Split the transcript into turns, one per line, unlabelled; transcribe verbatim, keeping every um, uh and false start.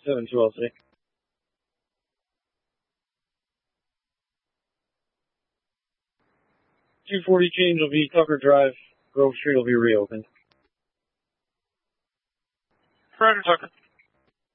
seven two L C. two forty change will be Tucker Drive. Grove Street will be reopened.
Roger, Tucker.